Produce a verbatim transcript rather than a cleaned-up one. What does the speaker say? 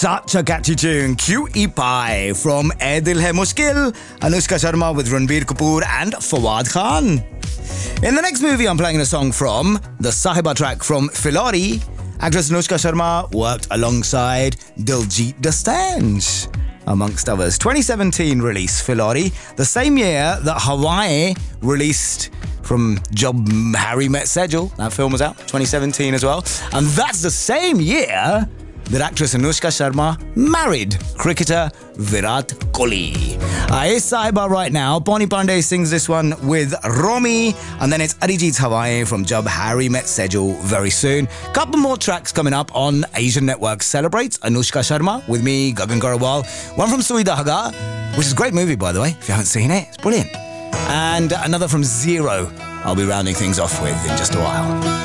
Such a catchy tune, Cutie Pie from Ae Dil Hai Mushkil, Anushka Sharma with Ranbir Kapoor and Fawad Khan. In the next movie I'm playing a song from, the Sahiba track from Filari, actress Anushka Sharma worked alongside Diljit Dosanjh, amongst others. twenty seventeen release, Filari, the same year that Hawaii released from Job Harry Met Sejal. That film was out, twenty seventeen as well. And that's the same year that actress Anushka Sharma married cricketer Virat Kohli. Uh, it's Sahiba right now. Bonnie Pandey sings this one with Romy, and then it's Arijit's Hawaii from Jab Harry Met Sejal very soon. Couple more tracks coming up on Asian Network Celebrates. Anushka Sharma with me, Gagan Garawal. One from Sui Dahaga, which is a great movie, by the way. If you haven't seen it, it's brilliant. And another from Zero, I'll be rounding things off with in just a while.